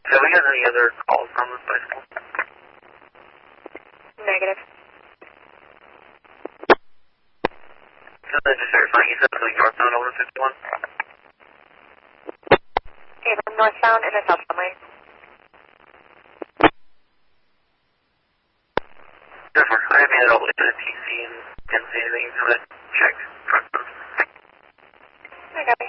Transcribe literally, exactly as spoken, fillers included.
Have we got any other calls from this bicycle? Negative. So then just verifying, you said something northbound over fifty-one? Okay, from northbound and a southbound lane. Therefore, I made it all the way to the T C and didn't see anything, so I checked front. I got it.